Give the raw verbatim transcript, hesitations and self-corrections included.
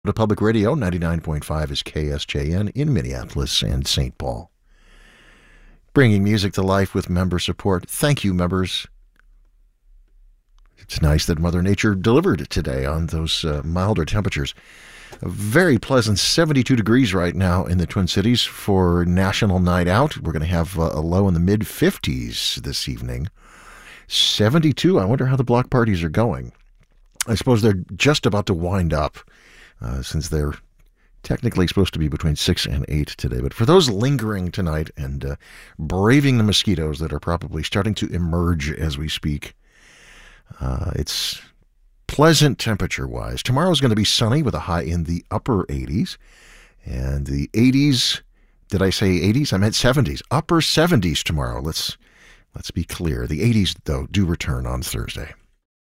To Public Radio, ninety-nine point five is K S J N in Minneapolis and Saint Paul. Bringing music to life with member support. Thank you, members. It's nice that Mother Nature delivered today on those uh, milder temperatures. A very pleasant seventy-two degrees right now in the Twin Cities for National Night Out. We're going to have uh, a low in the mid fifties this evening. seventy-two, I wonder how the block parties are going. I suppose they're just about to wind up. Uh, since they're technically supposed to be between six and eight today. But for those lingering tonight and uh, braving the mosquitoes that are probably starting to emerge as we speak, uh, it's pleasant temperature-wise. Tomorrow's going to be sunny with a high in the upper eighties. And the eighties, did I say eighties? I meant seventies. Upper seventies tomorrow. Let's, let's be clear. The eighties, though, do return on Thursday.